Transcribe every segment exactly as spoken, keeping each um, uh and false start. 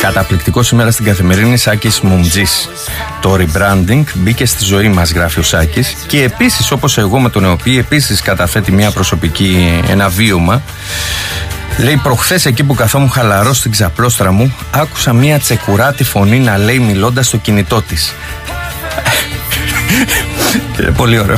Καταπληκτικό σήμερα στην Καθημερινή, Σάκης Μουμτζής. Το rebranding μπήκε στη ζωή μας, γράφει ο Σάκης. Και επίσης, όπως εγώ με τον ΕΟΠΗ, επίσης καταθέτει μια προσωπική, ένα βίωμα. Λέει, προχθές εκεί που καθόμουν χαλαρός στην ξαπλώστρα μου, άκουσα μια τσεκουράτη φωνή να λέει μιλώντας στο κινητό της. Πολύ ωραίο.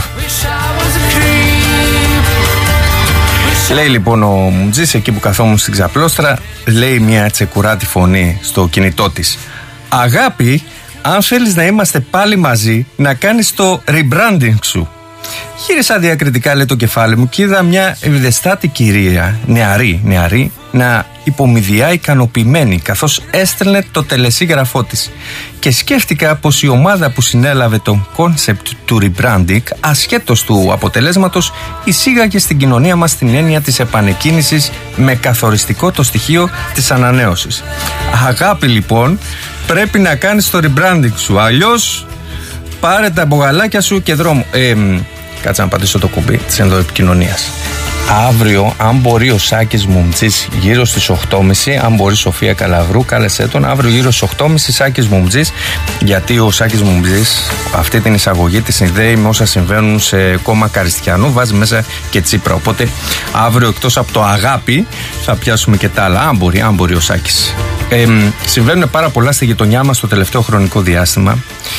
Λέει λοιπόν ο Μουμτζής, εκεί που καθόμουν στην ξαπλώστρα, λέει μια τσεκουράτη φωνή στο κινητό της. Αγάπη, αν θέλεις να είμαστε πάλι μαζί, να κάνεις το rebranding σου. Γύρισα διακριτικά, λέει, το κεφάλι μου και είδα μια ευδεστάτη κυρία, νεαρή, νεαρή, να υπομηδιά ικανοποιημένη, καθώς έστελνε το τελεσίγραφό της. Και σκέφτηκα πως η ομάδα που συνέλαβε το concept του rebranding, ασχέτως του αποτελέσματος, εισήγαγε στην κοινωνία μας την έννοια της επανεκκίνησης με καθοριστικό το στοιχείο της ανανέωσης. Αγάπη, λοιπόν, πρέπει να κάνεις το rebranding σου, αλλιώς πάρε τα μπογαλάκια σου και δρόμο. Ε, κάτσε να πατήσω το κουμπί της ενδοεπικοινωνίας. Αύριο, αν μπορεί ο Σάκης Μουμτζής γύρω στις οκτώ και μισή, αν μπορεί Σοφία Καλαβρού, κάλεσέ τον. Αύριο γύρω στις οκτώ και μισή Σάκης Μουμτζής, γιατί ο Σάκης Μουμτζής αυτή την εισαγωγή τη συνδέει με όσα συμβαίνουν σε κόμμα Καριστιανού, βάζει μέσα και Τσίπρα. Οπότε αύριο, εκτός από το αγάπη, θα πιάσουμε και τα άλλα. Αν μπορεί, αν μπορεί ο Σάκης. Ε, συμβαίνουν πάρα πολλά στη γειτονιά μας το τελευταίο χρονικό διάστημα.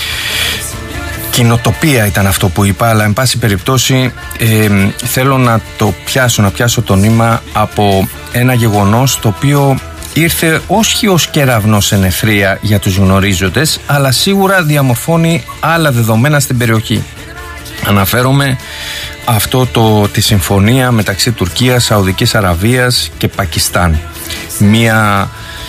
Κοινοτοπία ήταν αυτό που είπα, αλλά εν πάση περιπτώσει ε, θέλω να το πιάσω, να πιάσω το νήμα από ένα γεγονός το οποίο ήρθε όχι ως κεραυνός εν ευθρία για τους γνωρίζοντες, αλλά σίγουρα διαμορφώνει άλλα δεδομένα στην περιοχή. Αναφέρομαι αυτό το, τη συμφωνία μεταξύ Τουρκίας, Σαουδικής Αραβίας και Πακιστάν. Μια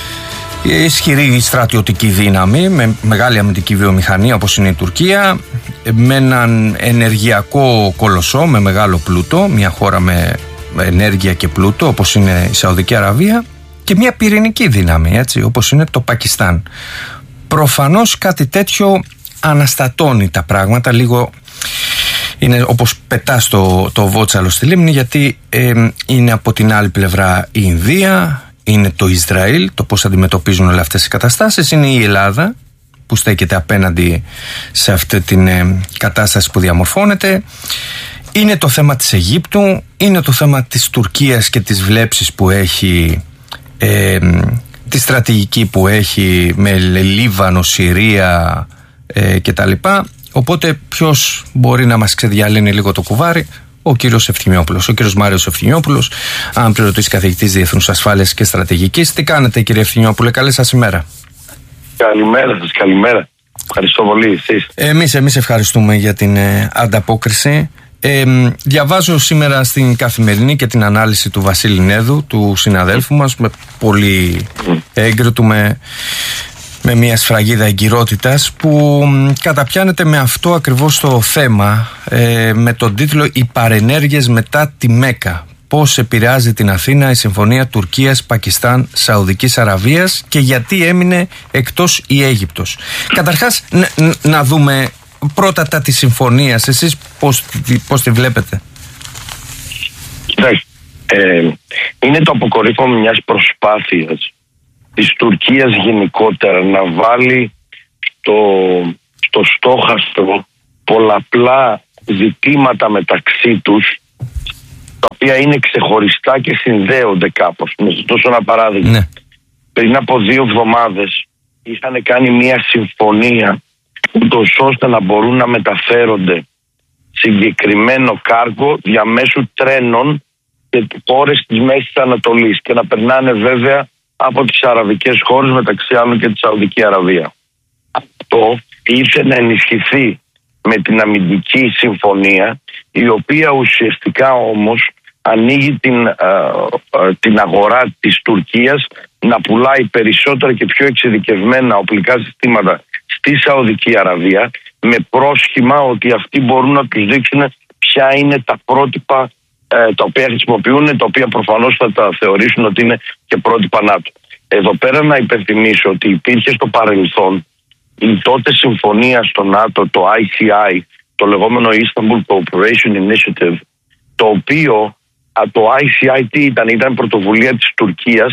ισχυρή στρατιωτική δύναμη με μεγάλη αμυντική βιομηχανία όπως είναι η Τουρκία, με έναν ενεργειακό κολοσσό με μεγάλο πλούτο, μια χώρα με ενέργεια και πλούτο όπως είναι η Σαουδική Αραβία, και μια πυρηνική δύναμη, έτσι, όπως είναι το Πακιστάν. Προφανώς κάτι τέτοιο αναστατώνει τα πράγματα λίγο. Είναι όπως πετάς το, το βότσαλο στη λίμνη, γιατί ε, είναι από την άλλη πλευρά η Ινδία, είναι το Ισραήλ, το πώς αντιμετωπίζουν όλες αυτές οι καταστάσεις, είναι η Ελλάδα που στέκεται απέναντι σε αυτή την ε, κατάσταση που διαμορφώνεται, είναι το θέμα της Αιγύπτου, είναι το θέμα της Τουρκίας και της βλέψης που έχει, ε, τη στρατηγική που έχει με Λίβανο, Συρία ε, κτλ. Οπότε ποιος μπορεί να μας ξεδιαλύνει λίγο το κουβάρι? Ο κύριος Ευθυμιόπουλος, ο κύριος Μάριος Ευθυμιόπουλος, αναπληρωτής καθηγητής Διεθνούς Ασφάλειας και Στρατηγικής. Τι κάνετε, κύριε Ευθυμιόπουλε? Καλή σας ημέρα. Καλημέρα σας, καλημέρα. Ευχαριστώ πολύ, εσείς. Εμείς, εμείς ευχαριστούμε για την ε, ανταπόκριση. Ε, διαβάζω σήμερα στην Καθημερινή και την ανάλυση του Βασίλη Νέδου, του συναδέλφου μας, με πολύ mm. έγκριτου, με... με μια σφραγίδα εγκυρότητας, που καταπιάνεται με αυτό ακριβώς το θέμα, ε, με τον τίτλο «Οι παρενέργειες μετά τη Μέκα. Πώς επηρεάζει την Αθήνα η συμφωνία Τουρκίας, Πακιστάν, Σαουδικής Αραβίας και γιατί έμεινε εκτός η Αίγυπτος». Καταρχάς να, να δούμε πρώτα τα της συμφωνίας. Εσείς πώς, πώς τη βλέπετε? Κοιτάξτε, ε, είναι το αποκορύφωμα μιας προσπάθειας της Τουρκίας γενικότερα να βάλει στο, στο στόχαστρο πολλαπλά ζητήματα μεταξύ τους, τα οποία είναι ξεχωριστά και συνδέονται κάπως. Να σας δώσω ένα παράδειγμα. Ναι. Πριν από δύο εβδομάδες είχαν κάνει μια συμφωνία ούτως ώστε να μπορούν να μεταφέρονται συγκεκριμένο κάργο διαμέσου τρένων και χώρες της Μέσης Ανατολής και να περνάνε βέβαια από τις αραβικές χώρες, μεταξύ άλλων και τη Σαουδική Αραβία. Αυτό ήθελε να ενισχυθεί με την αμυντική συμφωνία, η οποία ουσιαστικά όμως ανοίγει την, α, α, την αγορά της Τουρκίας να πουλάει περισσότερα και πιο εξειδικευμένα οπλικά συστήματα στη Σαουδική Αραβία, με πρόσχημα ότι αυτοί μπορούν να τους δείξουν ποια είναι τα πρότυπα τα οποία χρησιμοποιούν, τα οποία προφανώς θα τα θεωρήσουν ότι είναι και πρότυπα ΝΑΤΟ. Εδώ πέρα να υπενθυμίσω ότι υπήρχε στο παρελθόν η τότε συμφωνία στο ΝΑΤΟ, το άι σι άι, το λεγόμενο Istanbul Cooperation Initiative, το οποίο το άι σι άι τι ήταν, ήταν πρωτοβουλία της Τουρκίας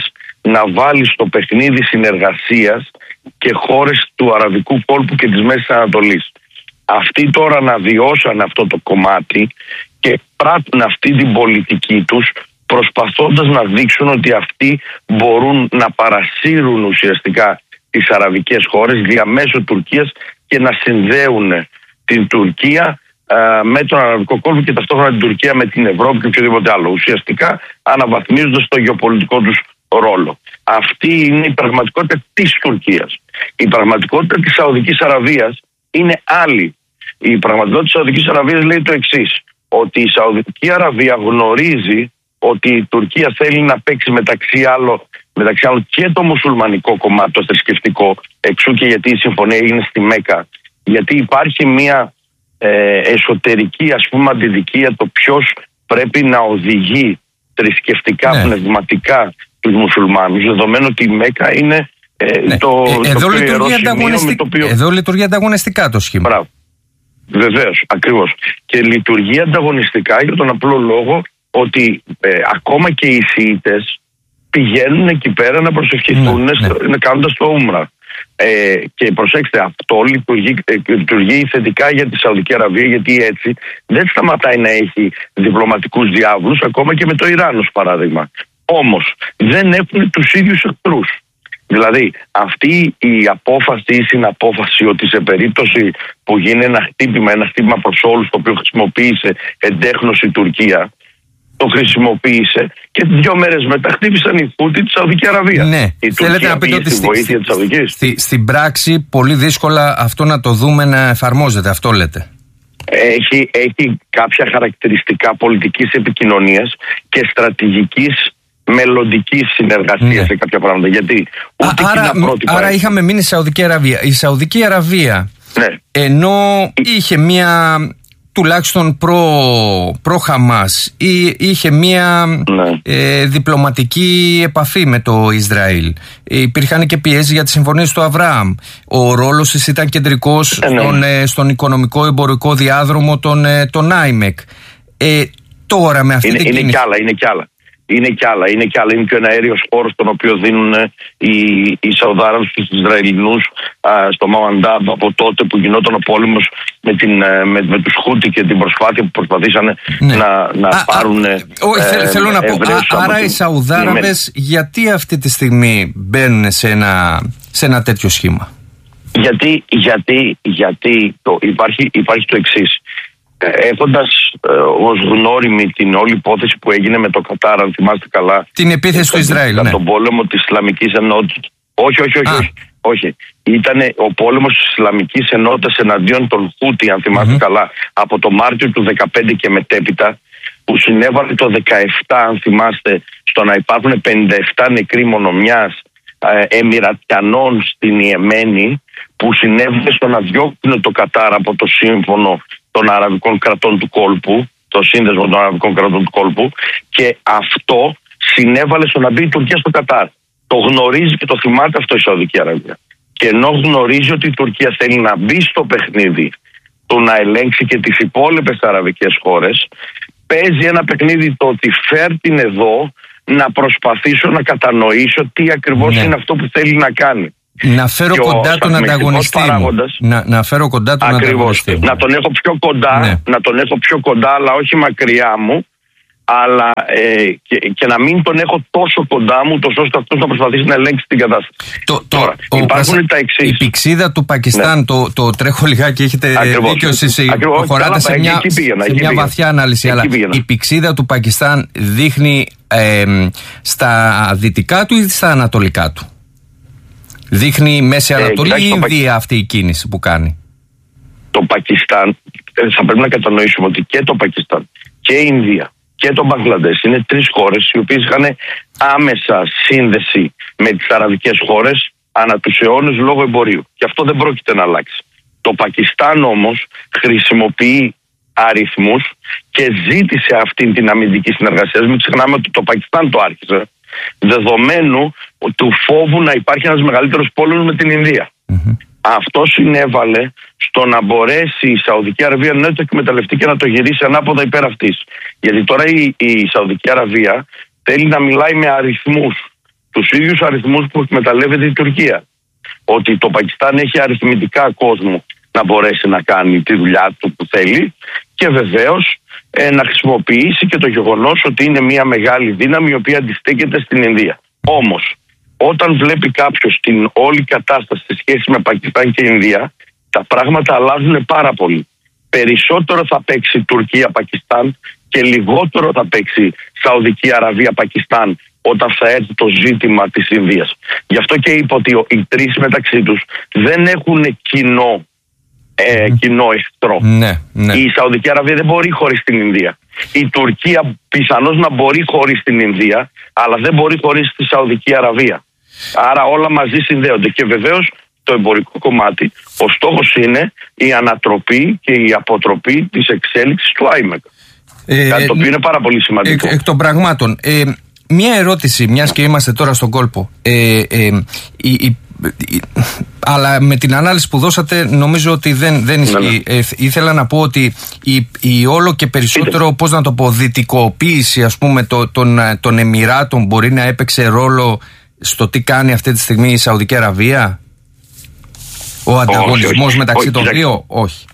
να βάλει στο παιχνίδι συνεργασίας και χώρες του αραβικού κόλπου και της Μέσης Ανατολής. Αυτοί τώρα αναβιώσαν αυτό το κομμάτι και πράττουν αυτή την πολιτική τους, προσπαθώντας να δείξουν ότι αυτοί μπορούν να παρασύρουν ουσιαστικά τις αραβικές χώρες διαμέσου Τουρκίας και να συνδέουν την Τουρκία α, με τον αραβικό κόλπο και ταυτόχρονα την Τουρκία με την Ευρώπη και οποιοδήποτε άλλο. Ουσιαστικά αναβαθμίζοντας το γεωπολιτικό τους ρόλο. Αυτή είναι η πραγματικότητα της Τουρκίας. Η πραγματικότητα της Σαουδικής Αραβίας είναι άλλη. Η πραγματικότητα της Σαουδικής Αραβίας λέει το εξής, ότι η Σαουδική Αραβία γνωρίζει ότι η Τουρκία θέλει να παίξει μεταξύ άλλων, μεταξύ άλλων και το μουσουλμανικό κομμάτι, το θρησκευτικό, εξού και γιατί η συμφωνία έγινε στη Μέκα. Γιατί υπάρχει μια ε, εσωτερική, ας πούμε, αντιδικία το ποιος πρέπει να οδηγεί θρησκευτικά, ναι. πνευματικά τους μουσουλμάνους, δεδομένου ότι η Μέκα είναι ε, ναι. το, ε, εδώ, το πιο ιερό σημείο ανταγωνιστικ... με το οποίο... εδώ λειτουργεί ανταγωνιστικά το σχήμα. Μπράβο. Βεβαίως, ακριβώς. Και λειτουργεί ανταγωνιστικά για τον απλό λόγο ότι ε, ακόμα και οι Σιήτες πηγαίνουν εκεί πέρα να προσευχηθούν, ναι, ναι. κάνοντας το Ούμρα. Ε, και προσέξτε, αυτό λειτουργεί, ε, λειτουργεί θετικά για τη Σαουδική Αραβία, γιατί έτσι δεν σταματάει να έχει διπλωματικούς διάβλους, ακόμα και με το Ιράν ως παράδειγμα. Όμως δεν έχουν τους ίδιους εχθρούς. Δηλαδή αυτή η απόφαση ή συναπόφαση ότι σε περίπτωση που γίνει ένα χτύπημα, ένα χτύπημα προς όλους, το οποίο χρησιμοποίησε εντέχνος η Τουρκία, το χρησιμοποίησε και δύο μέρες μετά χτύπησαν οι Χούτι τη Σαουδική Αραβία. Ναι, η θέλετε να πείτε ότι στη, βοήθεια της Σαουδικής. Στη, στην πράξη πολύ δύσκολα αυτό να το δούμε να εφαρμόζεται, αυτό λέτε. Έχει, έχει κάποια χαρακτηριστικά πολιτικής επικοινωνίας και στρατηγικής μελλοντικής συνεργασίας, ναι. σε κάποια πράγματα. Γιατί ούτε Α, άρα, άρα είχαμε μείνει στη Σαουδική Αραβία. Η Σαουδική Αραβία, ναι. ενώ είχε μία τουλάχιστον προ, προ Χαμάς ή είχε μία ναι. ε, διπλωματική επαφή με το Ισραήλ. Ε, υπήρχαν και πιέσεις για τις συμφωνίες του Αβραάμ. Ο ρόλος της ήταν κεντρικός ε, ναι. στον, ε, στον οικονομικό εμπορικό διάδρομο των, ε, των άιμεκ. Ε, τώρα με αυτή είναι, την είναι κίνηση... κι άλλα, είναι κι άλλα. Είναι κι άλλα, είναι κι άλλα. Είναι και ένα αέριος χώρος τον οποίο δίνουν οι, οι Σαουδάραβες στους Ισραηλινούς α, στο Μαουαντάμπ από τότε που γινόταν ο πόλεμος με, την, με, με τους Χούτι και την προσπάθεια που προσπαθήσαν ναι. να, να α, πάρουν. Α, όχι, ε, θέλω να πω. Α, άρα οι Σαουδάραβες γιατί αυτή τη στιγμή μπαίνουν σε ένα, σε ένα τέτοιο σχήμα? Γιατί, γιατί, γιατί το, υπάρχει, υπάρχει το εξής. Έχοντας ε, ως γνώριμη την όλη υπόθεση που έγινε με το Κατάρ, αν θυμάστε καλά. Την επίθεση του Ισραήλ, ναι. Τον πόλεμο της Ισλαμικής Ενότητας. Όχι, όχι, όχι. όχι. όχι. Ήταν ο πόλεμος της Ισλαμικής Ενότητας εναντίον των Χούτι, αν θυμάστε mm-hmm. καλά, από το Μάρτιο του δεκαπέντε και μετέπειτα, που συνέβαλε το δεκαεπτά, αν θυμάστε, στο να υπάρχουν πενήντα επτά νεκροί μονομιάς ε, Εμιρατιανών στην Ιεμένη, που συνέβαλε στο να διώχνουν το Κατάρ από το σύμφωνο των Αραβικών κρατών του κόλπου, το σύνδεσμο των Αραβικών κρατών του κόλπου, και αυτό συνέβαλε στο να μπει η Τουρκία στο Κατάρ. Το γνωρίζει και το θυμάται αυτό η Σαουδική Αραβία. Και ενώ γνωρίζει ότι η Τουρκία θέλει να μπει στο παιχνίδι του να ελέγξει και τις υπόλοιπες αραβικές χώρες, παίζει ένα παιχνίδι το ότι φέρ την εδώ να προσπαθήσω να κατανοήσω τι ακριβώς ναι. είναι αυτό που θέλει να κάνει. Να φέρω κοντά τον ανταγωνιστή μου. Να, να φέρω κοντά τον ακριβώς, ανταγωνιστή μου. Να τον έχω πιο κοντά, ναι. να τον έχω πιο κοντά, αλλά όχι μακριά μου, αλλά ε, και, και να μην τον έχω τόσο κοντά μου, τόσο ώστε αυτός να προσπαθήσει να ελέγξει την κατάσταση. Το, το, Τώρα, ο, υπάρχουν ο, τα εξής. Η πηξίδα του Πακιστάν, ναι. το, το τρέχω λιγάκι, έχετε ακριβώς, δίκιο εσείς, προχωράτε σε μια, εκεί πήγαινα, σε εκεί μια πήγαινα. βαθιά ανάλυση, εκεί αλλά πήγαινα. Η πηξίδα του Πακιστάν δείχνει ε, στα δυτικά του ή στα ανατολικά του? Δείχνει Μέση Ανατολή ε, ή Ινδία Πακ... αυτή η κίνηση που κάνει? Το Πακιστάν, θα πρέπει να κατανοήσουμε ότι και το Πακιστάν και η Ινδία και το Μπαγκλαντές είναι τρεις χώρες οι οποίες είχαν άμεσα σύνδεση με τις αραβικές χώρες ανά τους αιώνες λόγω εμπορίου. Και αυτό δεν πρόκειται να αλλάξει. Το Πακιστάν όμως χρησιμοποιεί αριθμούς και ζήτησε αυτή την αμυντική συνεργασία. Μην ξεχνάμε ότι το Πακιστάν το άρχισε, δεδομένου του φόβου να υπάρχει ένας μεγαλύτερος πόλεμος με την Ινδία. Mm-hmm. Αυτό συνέβαλε στο να μπορέσει η Σαουδική Αραβία να το εκμεταλλευτεί και να το γυρίσει ανάποδα υπέρ αυτής. Γιατί τώρα η, η Σαουδική Αραβία θέλει να μιλάει με αριθμούς τους ίδιους αριθμούς που εκμεταλλεύεται η Τουρκία. Ότι το Πακιστάν έχει αριθμητικά κόσμο να μπορέσει να κάνει τη δουλειά του που θέλει και βεβαίως ε, να χρησιμοποιήσει και το γεγονός ότι είναι μια μεγάλη δύναμη η οποία αντιστέκεται στην Ινδία. Όμως, όταν βλέπει κάποιος την όλη κατάσταση σε σχέση με Πακιστάν και Ινδία, τα πράγματα αλλάζουν πάρα πολύ. Περισσότερο θα παίξει Τουρκία-Πακιστάν και λιγότερο θα παίξει Σαουδική Αραβία-Πακιστάν όταν θα έρθει το ζήτημα της Ινδίας. Γι' αυτό και είπα ότι οι τρεις μεταξύ τους δεν έχουν κοινό, ε, κοινό εχθρό. Ναι, ναι. Η Σαουδική Αραβία δεν μπορεί χωρίς την Ινδία. Η Τουρκία πιθανώς να μπορεί χωρίς την Ινδία, αλλά δεν μπορεί χωρίς τη Σαουδική Αραβία. Άρα όλα μαζί συνδέονται. Και βεβαίως το εμπορικό κομμάτι, ο στόχος είναι η ανατροπή και η αποτροπή της εξέλιξης του άιμεκ. Ε, Κάτι το οποίο είναι πάρα πολύ σημαντικό. Εκ, εκ των πραγμάτων, ε, μία ερώτηση, μιας και είμαστε τώρα στον κόλπο. Ε, ε, η, η, η, αλλά με την ανάλυση που δώσατε νομίζω ότι δεν, δεν ισχύει. Ναι, ναι. Ε, ήθελα να πω ότι η, η όλο και περισσότερο, Είτε. πώς να το πω, δυτικοποίηση ας πούμε το, των, των Εμιράτων μπορεί να έπαιξε ρόλο στο τι κάνει αυτή τη στιγμή η Σαουδική Αραβία. Ο ανταγωνισμός όχι, μεταξύ όχι, των όχι, δύο, όχι.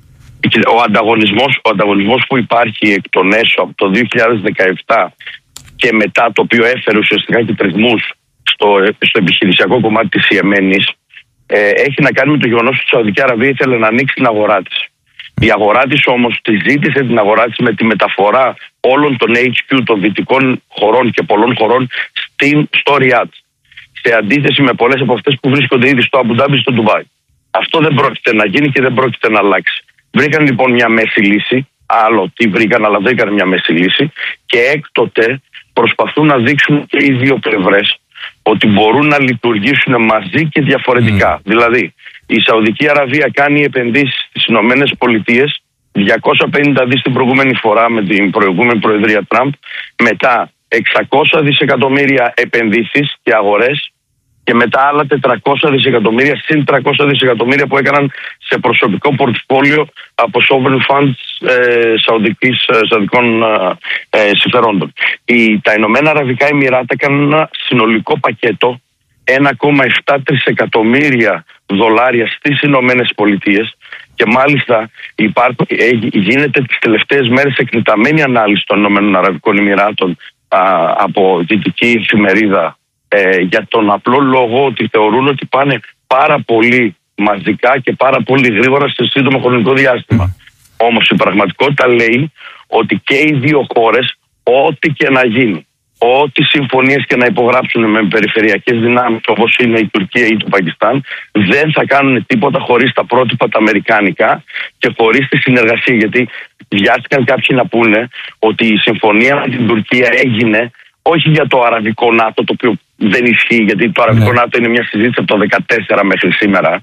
Ο ανταγωνισμός, ο ανταγωνισμός που υπάρχει εκ των έσω από το δύο χιλιάδες δεκαεπτά και μετά, το οποίο έφερε ουσιαστικά και τρισμούς στο, στο επιχειρησιακό κομμάτι της Ιεμένης, ε, έχει να κάνει με το γεγονός ότι η Σαουδική Αραβία ήθελε να ανοίξει την αγορά της. Η αγορά της όμως τη ζήτησε την αγορά της με τη μεταφορά όλων των έιτς κιου των δυτικών χωρών και πολλών χωρών στην, στο Ριάτ. Σε αντίθεση με πολλές από αυτές που βρίσκονται ήδη στο Αμπουντάμπι, στο Ντουμπάι. Αυτό δεν πρόκειται να γίνει και δεν πρόκειται να αλλάξει. Βρήκαν λοιπόν μια μέση λύση, άλλο τι βρήκαν, αλλά βρήκαν μια μέση λύση και έκτοτε προσπαθούν να δείξουν και οι δύο πλευρές ότι μπορούν να λειτουργήσουν μαζί και διαφορετικά. Mm. Δηλαδή, η Σαουδική Αραβία κάνει επενδύσεις στις Ηνωμένες Πολιτείες, διακόσια πενήντα δισεκατομμύρια την προηγούμενη φορά με την προηγούμενη προεδρία Τραμπ, μετά εξακόσια δισεκατομμύρια επενδύσεις και αγορές και μετά άλλα τετρακόσια δισεκατομμύρια συν τριακόσια δισεκατομμύρια που έκαναν σε προσωπικό πορτφόλιο από sovereign funds ε, σαουδικής, ε, σαουδικών ε, συμφερόντων. Η, τα Ηνωμένα Αραβικά Εμιράτα έκαναν ένα συνολικό πακέτο ένα κόμμα επτά τρισεκατομμύρια δολάρια στις Ηνωμένες Πολιτείες και μάλιστα υπάρχουν, ε, γίνεται τις τελευταίες μέρες εκτεταμένη ανάλυση των Ηνωμένων Αραβικών Εμιράτων α, από δυτική εφημερίδα ε, για τον απλό λόγο ότι θεωρούν ότι πάνε πάρα πολύ μαζικά και πάρα πολύ γρήγορα σε σύντομο χρονικό διάστημα. Mm. Όμως η πραγματικότητα λέει ότι και οι δύο χώρες, ό,τι και να γίνει, ό,τι συμφωνίες και να υπογράψουν με περιφερειακές δυνάμεις όπως είναι η Τουρκία ή το Πακιστάν, δεν θα κάνουν τίποτα χωρίς τα πρότυπα τα αμερικάνικα και χωρίς τη συνεργασία. Γιατί βιάστηκαν κάποιοι να πούνε ότι η συμφωνία με την Τουρκία έγινε όχι για το Αραβικό ΝΑΤΟ, το οποίο δεν ισχύει, γιατί το Αραβικό ΝΑΤΟ είναι μια συζήτηση από το δύο χιλιάδες δεκατέσσερα μέχρι σήμερα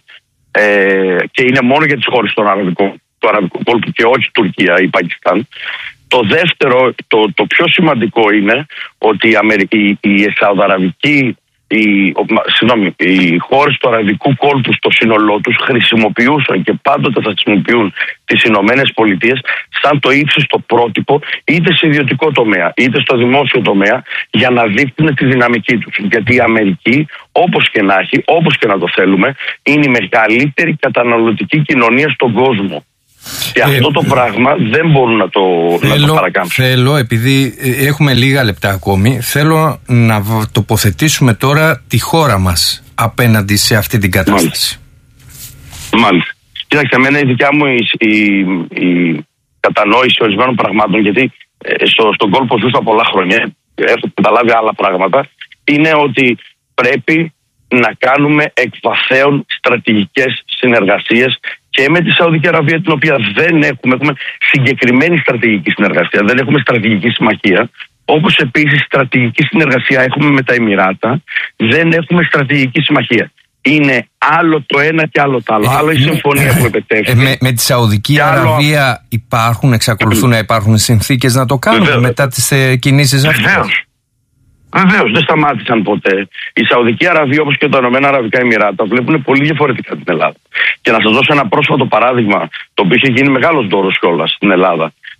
ε, και είναι μόνο για τις χώρες του Αραβικού, του Αραβικού κόλπου και όχι Τουρκία ή Πακιστάν. Το δεύτερο, το, το πιο σημαντικό είναι ότι η, Αμερική, η, η Σαουδαραβική, οι, συγγνώμη, οι χώρες του Αραβικού κόλπου στο σύνολό τους χρησιμοποιούσαν και πάντοτε θα χρησιμοποιούν τις Ηνωμένες Πολιτείες σαν το ύψιστο πρότυπο είτε σε ιδιωτικό τομέα είτε στο δημόσιο τομέα για να δείχνουν τη δυναμική τους. Γιατί η Αμερική, όπως και να έχει, όπως και να το θέλουμε, είναι η μεγαλύτερη καταναλωτική κοινωνία στον κόσμο. Και αυτό το ε, πράγμα δεν μπορούν να το, θέλω, να το παρακάμψουν. Θέλω, επειδή έχουμε λίγα λεπτά ακόμη, θέλω να τοποθετήσουμε τώρα τη χώρα μας απέναντι σε αυτή την κατάσταση. Μάλιστα. Μάλιστα. Κοίταξε, εμένα η δικιά μου η, η, η κατανόηση ορισμένων πραγμάτων, γιατί στο, στον κόλπο ζούσα πολλά χρόνια, έχω καταλάβει άλλα πράγματα, είναι ότι πρέπει να κάνουμε εκ βαθέων στρατηγικές συνεργασίες και με τη Σαουδική Αραβία, την οποία δεν έχουμε, έχουμε συγκεκριμένη στρατηγική συνεργασία, δεν έχουμε στρατηγική συμμαχία. Όπως επίσης στρατηγική συνεργασία έχουμε με τα Εμιράτα, δεν έχουμε στρατηγική συμμαχία. Είναι άλλο το ένα και άλλο το άλλο. Άλλο η συμφωνία που επετέφθη. Ε, με, με τη Σαουδική Αραβία άλλο... υπάρχουν, εξακολουθούν να υπάρχουν συνθήκες να το κάνουν Βεβαίως. μετά τις ε, κινήσεις αυτές. Βεβαίως, δεν σταμάτησαν ποτέ. Η Σαουδική Αραβία, όπως και τα Ηνωμένα Αραβικά Εμιράτα, βλέπουν πολύ διαφορετικά την Ελλάδα. Και να σας δώσω ένα πρόσφατο παράδειγμα, το οποίο είχε γίνει μεγάλος δώρος κιόλας στην Ελλάδα.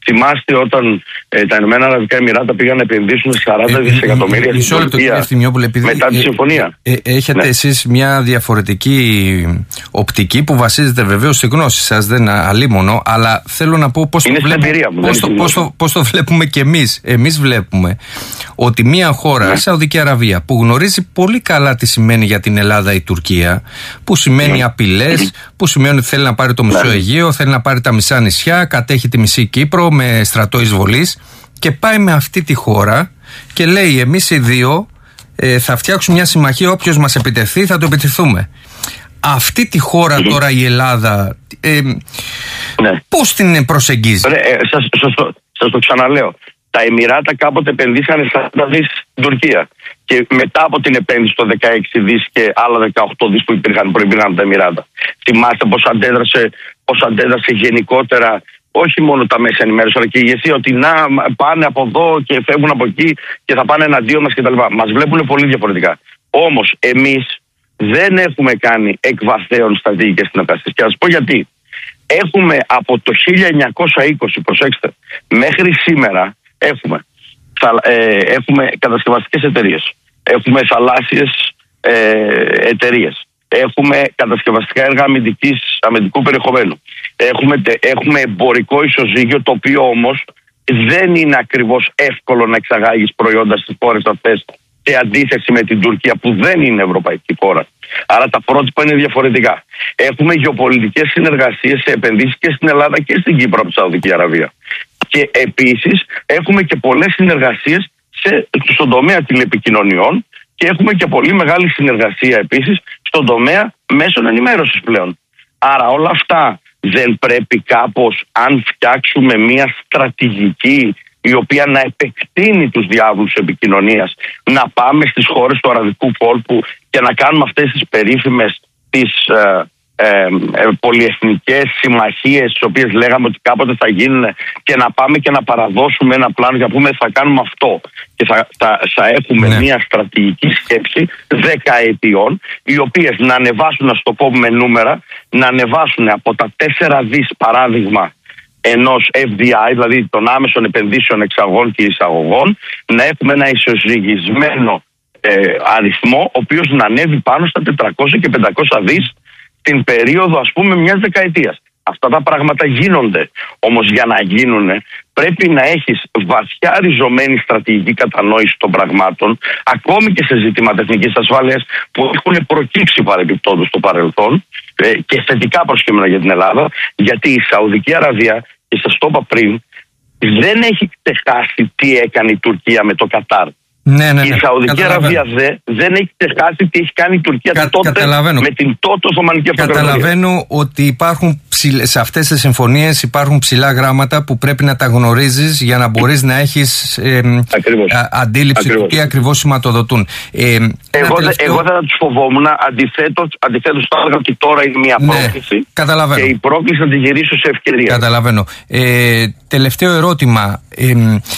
Θυμάστε όταν ε, τα Ηνωμένα Αραβικά Εμιράτα πήγαν να επενδύσουν σαράντα δισεκατομμύρια στην Τουρκία μετά τη συμφωνία. Ε, ε, έχετε ναι. εσείς μια διαφορετική οπτική που βασίζεται βεβαίως στη γνώση σας, δεν αλίμονο, αλλά θέλω να πω πώς το, βλέπουμε, μου, πώς το, πώς το, πώς το βλέπουμε κι εμείς. Εμείς βλέπουμε ότι μια χώρα, ναι. η Σαουδική Αραβία, που γνωρίζει πολύ καλά τι σημαίνει για την Ελλάδα η Τουρκία, που σημαίνει ναι. απειλές, που σημαίνει ότι θέλει να πάρει το μισό ναι. Αιγαίο, θέλει να πάρει τα μισά νησιά, κατέχει τη μισή Κύπρο με στρατό εισβολής, και πάει με αυτή τη χώρα και λέει εμείς οι δύο ε, θα φτιάξουμε μια συμμαχία, όποιος μας επιτεθεί θα το επιτεθούμε. Αυτή τη χώρα mm-hmm. τώρα η Ελλάδα ε, ναι. πώς την προσεγγίζει? Ρε, ε, σας, σας, το, σας το ξαναλέω. Τα Εμιράτα κάποτε επενδύσανε σαράντα δις στην Τουρκία. Και μετά από την επένδυση των δεκαέξι δις και άλλα δεκαοκτώ δις που υπήρχαν, προϋπήρχαν τα Εμιράτα. Θυμάστε πώς αντέδρασε, πώς αντέδρασε γενικότερα, όχι μόνο τα μέσα ενημέρωση, αλλά και η ηγεσία, ότι να πάνε από εδώ και φεύγουν από εκεί και θα πάνε εναντίον μας κτλ. Μας βλέπουν πολύ διαφορετικά. Όμως εμείς δεν έχουμε κάνει εκ βαθέων στρατηγικές συνεργασίες. Και θα σας πω γιατί. Έχουμε από το χίλια εννιακόσια είκοσι, προσέξτε, μέχρι σήμερα έχουμε, θα, ε, έχουμε κατασκευαστικές εταιρείες, έχουμε θαλάσσιες ε, εταιρείες, έχουμε κατασκευαστικά έργα αμυντικής, αμυντικού περιεχομένου, έχουμε, έχουμε εμπορικό ισοζύγιο, το οποίο όμως δεν είναι ακριβώς εύκολο να εξαγάγεις προϊόντα στις χώρες αυτές, σε αντίθεση με την Τουρκία που δεν είναι ευρωπαϊκή χώρα. Άρα τα πρότυπα είναι διαφορετικά. Έχουμε γεωπολιτικές συνεργασίες σε επενδύσεις και στην Ελλάδα και στην Κύπρο από τη Σαουδική Αραβία. Και επίσης έχουμε και πολλές συνεργασίες σε, στον τομέα τηλεπικοινωνιών και έχουμε και πολύ μεγάλη συνεργασία επίσης στον τομέα μέσων ενημέρωσης πλέον. Άρα όλα αυτά δεν πρέπει κάπως, αν φτιάξουμε μια στρατηγική η οποία να επεκτείνει τους διάβλους επικοινωνίας, να πάμε στις χώρες του αραβικού κόλπου και να κάνουμε αυτές τις περίφημες τις ε, ε, ε, πολυεθνικές συμμαχίες, τις οποίες λέγαμε ότι κάποτε θα γίνουν, και να πάμε και να παραδώσουμε ένα πλάνο για να πούμε θα κάνουμε αυτό και θα, θα, θα έχουμε ναι. μια στρατηγική σκέψη δεκαετιών, οι οποίες να ανεβάσουν, να στο πω με νούμερα, να ανεβάσουν από τα τέσσερα δις παράδειγμα ενός εφ ντι άι, δηλαδή των άμεσων επενδύσεων εξαγών και εισαγωγών, να έχουμε ένα ισοζυγισμένο ε, αριθμό, ο οποίος να ανέβει πάνω στα τετρακόσια και πεντακόσια δις την περίοδο, ας πούμε, μιας δεκαετίας. Αυτά τα πράγματα γίνονται. Όμως για να γίνουν πρέπει να έχεις βαθιά ριζωμένη στρατηγική κατανόηση των πραγμάτων, ακόμη και σε ζητήματα εθνικής ασφάλειας που έχουν προκύψει παρεμπιπτόντως στο παρελθόν ε, και θετικά προσκύμενα για την Ελλάδα, γιατί η Σαουδική Αραβία, και σας το είπα πριν, δεν έχει ξεχάσει τι έκανε η Τουρκία με το Κατάρ. Ναι, ναι, ναι. Η Σαουδική Αραβία δε, δεν έχει ξεχάσει τι έχει κάνει η Τουρκία Κα, τότε καταλαβαίνω. με την τότε Οθωμανική Αυτοκρατορία. Καταλαβαίνω ότι υπάρχουν ψηλ, σε αυτές τις συμφωνίες υπάρχουν ψηλά γράμματα που πρέπει να τα γνωρίζεις για να μπορείς να έχεις ε, α, αντίληψη του τι ακριβώς σηματοδοτούν. Ε, εγώ, τελευταίο... εγώ θα τους φοβόμουν, αντιθέτως, αντιθέτως θα έλεγα ότι τώρα είναι μια ναι, πρόκληση καταλαβαίνω. Και η πρόκληση θα τη γυρίσω σε ευκαιρία. Καταλαβαίνω. Ε, τελευταίο ερώτημα. Ε,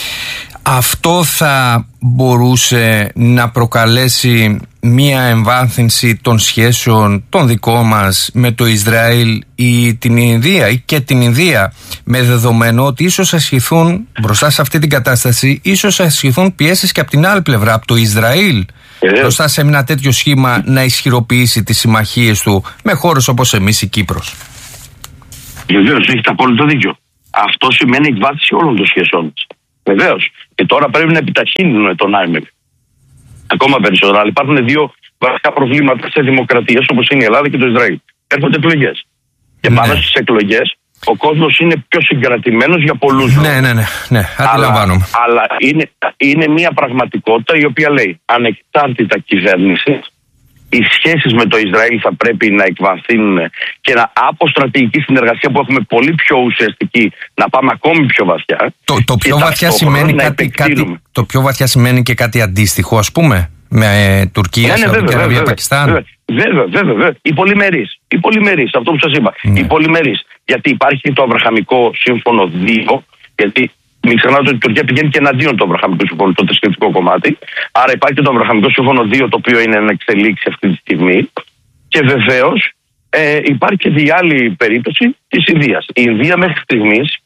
Αυτό θα μπορούσε να προκαλέσει μία εμβάθυνση των σχέσεων των δικών μας με το Ισραήλ ή την Ινδία ή και την Ινδία, με δεδομένο ότι ίσως ασχηθούν μπροστά σε αυτή την κατάσταση, ίσως ασχηθούν πιέσεις και από την άλλη πλευρά, από το Ισραήλ, ε, μπροστά σε ένα τέτοιο σχήμα να ισχυροποιήσει τις συμμαχίες του με χώρες όπως εμείς η Κύπρος. Βεβαίως, έχετε απόλυτο δίκιο. Αυτό σημαίνει εκβάθυνση όλων των σχέσεων μας. Βεβαίως. Και τώρα πρέπει να επιταχύνουν τον άιμεκ ακόμα περισσότερο. Αλλά υπάρχουν δύο βασικά προβλήματα σε δημοκρατίες όπως είναι η Ελλάδα και το Ισραήλ. Έρχονται εκλογές. Και πάνω ναι. στις εκλογές ο κόσμος είναι πιο συγκρατημένος για πολλούς λόγους. Ναι, ναι, ναι, ναι. Αντιλαμβάνομαι. Αλλά, αλλά είναι, είναι μια πραγματικότητα η οποία λέει ανεξάρτητα κυβέρνηση, οι σχέσεις με το Ισραήλ θα πρέπει να εκβαθύνουν και να, από στρατηγική συνεργασία που έχουμε πολύ πιο ουσιαστική, να πάμε ακόμη πιο βαθιά. Το, το, πιο, βαθιά σημαίνει κάτι, κάτι, το πιο βαθιά σημαίνει και κάτι αντίστοιχο, ας πούμε, με ε, Τουρκία, ναι, ναι, Σαουδική Αραβία, Πακιστάν. Βέβαια, βέβαια, βέβαια. Οι πολυμερείς, οι πολυμερείς, αυτό που σας είπα. Ναι. Οι πολυμερείς. Γιατί υπάρχει το Αβραχαμικό Σύμφωνο δύο, γιατί μην ξεχνάτε ότι η Τουρκία πηγαίνει και εναντίον του Αβραχαμικού Συμφώνου, το θρησκευτικό κομμάτι. Άρα υπάρχει και το Αβραχαμικό Σύμφωνο δύο, το οποίο είναι να εξελίξει αυτή τη στιγμή. Και βεβαίως ε, υπάρχει και η άλλη περίπτωση της Ινδίας. Η Ινδία μέχρι στιγμής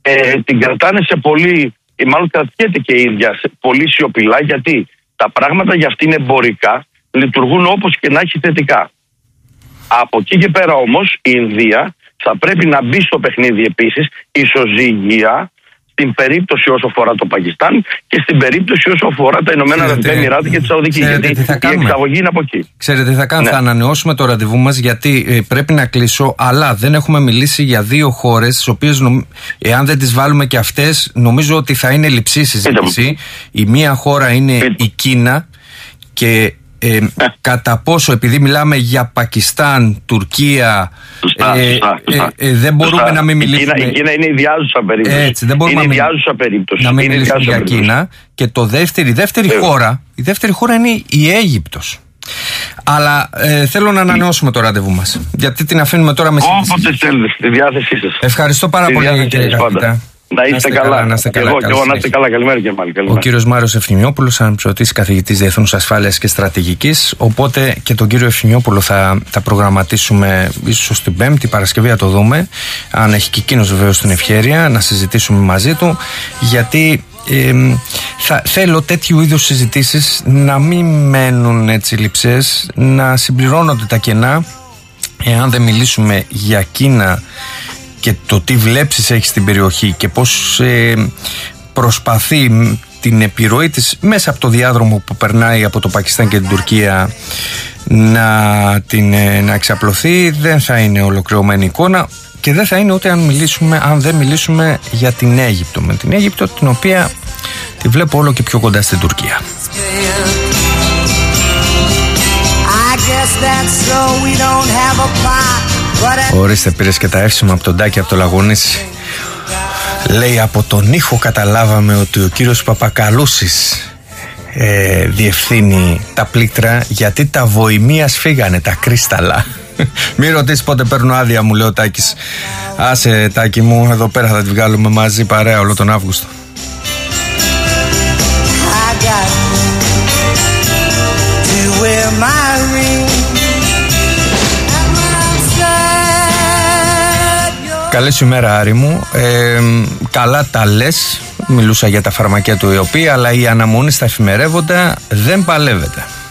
ε, την κρατάνε σε πολύ, ή μάλλον κρατιέται και η ίδια σε πολύ σιωπηλά, γιατί τα πράγματα για αυτήν εμπορικά λειτουργούν όπως και να έχει θετικά. Από εκεί και πέρα όμως η Ινδία θα πρέπει να μπει στο παιχνίδι επίσης ισοζυγία στην περίπτωση όσο αφορά το Πακιστάν και στην περίπτωση όσο αφορά τα Ηνωμένα Αραβικά Εμιράτα και τη Σαουδική. Γιατί η εξαγωγή είναι από εκεί. Ξέρετε τι θα κάνουμε, ναι. Θα ανανεώσουμε το ραντεβού μας, γιατί ε, πρέπει να κλείσω, αλλά δεν έχουμε μιλήσει για δύο χώρες, τις οποίες νομ... εάν δεν τις βάλουμε και αυτές, νομίζω ότι θα είναι λειψή συζήτηση. Η μία χώρα είναι η Κίνα και Ε, κατά πόσο, επειδή μιλάμε για Πακιστάν, Τουρκία, σωστά, ε, σωστά, σωστά. Ε, ε, δεν μπορούμε σωστά. να μην μιλήσουμε. Η Κίνα, η Κίνα είναι ιδιάζουσα περίπτωση. Έτσι, δεν μπορούμε είναι να, ιδιάζουσα περίπτωση. να μην είναι μιλήσουμε για περίπτωση. Κίνα. Και το δεύτερη, η δεύτερη χώρα, η δεύτερη χώρα είναι η Αίγυπτος. Αλλά ε, θέλω να ανανεώσουμε το ραντεβού μας, γιατί την αφήνουμε τώρα με συζήτηση. Όποτε θέλετε, στη διάθεσή σας. Ευχαριστώ πάρα πολύ, κύριε καθηγητά. Να είστε, να είστε καλά. καλά. Να είστε καλά. Εγώ και εγώ να είστε καλά. Καλημέρα και πάλι. Ο κύριος Μάριος Ευθυμιόπουλος, αναπληρωτής καθηγητής Διεθνούς Ασφάλειας και Στρατηγικής. Οπότε και τον κύριο Ευθυμιόπουλο θα, θα προγραμματίσουμε ίσως την Πέμπτη, Παρασκευή, να το δούμε. Αν έχει και εκείνος βεβαίως την ευχέρεια να συζητήσουμε μαζί του. Γιατί ε, θα, θέλω τέτοιου είδους συζητήσεις να μην μένουν έτσι λειψές, να συμπληρώνονται τα κενά. Εάν δεν μιλήσουμε για Κίνα και το τι βλέψεις έχει στην περιοχή και πώς ε, προσπαθεί την επιρροή της μέσα από το διάδρομο που περνάει από το Πακιστάν και την Τουρκία να, την, ε, να εξαπλωθεί, δεν θα είναι ολοκληρωμένη εικόνα και δεν θα είναι ούτε αν, μιλήσουμε, αν δεν μιλήσουμε για την Αίγυπτο. Με την Αίγυπτο, την οποία τη βλέπω όλο και πιο κοντά στην Τουρκία. Ορίστε, πήρες και τα εύσημα από τον Τάκη από το Λαγονίσι. Λέει, από τον ήχο καταλάβαμε ότι ο κύριος Παπακαλούσης ε, διευθύνει τα πλήκτρα, γιατί τα βοημίας φύγανε τα κρίσταλα. Μην ρωτήσεις πότε παίρνω άδεια, μου λέει ο Τάκης. Άσε, Τάκη μου, εδώ πέρα θα τη βγάλουμε μαζί παρέα όλο τον Αύγουστο. Καλή σου ημέρα, Άρη μου. Ε, καλά τα λες. Μιλούσα για τα φαρμακεία του ΕΟΠΗ, αλλά η αναμονή στα εφημερεύοντα δεν παλεύεται.